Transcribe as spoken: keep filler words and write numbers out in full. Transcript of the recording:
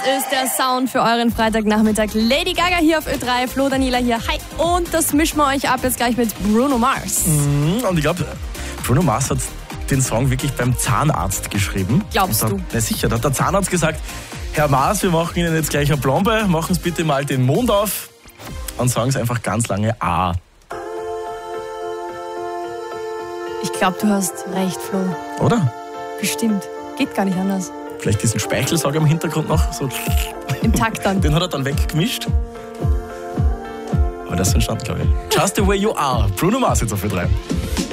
ist der Sound für euren Freitagnachmittag. Lady Gaga hier auf Ö drei, Flo, Daniela hier. Hi, und das mischen wir euch ab jetzt gleich mit Bruno Mars. Mhm, und ich glaube, Bruno Mars hat den Song wirklich beim Zahnarzt geschrieben. Glaubst da, du? Na sicher, da hat der Zahnarzt gesagt, Herr Mars, wir machen Ihnen jetzt gleich eine Plombe, machen Sie bitte mal den Mund auf und sagen Sie einfach ganz lange A. Ich glaube, du hast recht, Flo. Oder? Bestimmt. Geht gar nicht anders. Vielleicht diesen Speichelsager im Hintergrund noch. So. Im Takt dann. Den hat er dann weggemischt. Aber das ist entstanden, glaube ich. Just the way you are. Bruno Mars jetzt auf Ö drei.